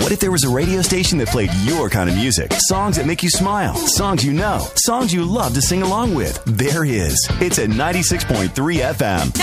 What if there was a radio station that played your kind of music? Songs that make you smile, songs you know, songs you love to sing along with. There is. It's at 96.3 FM.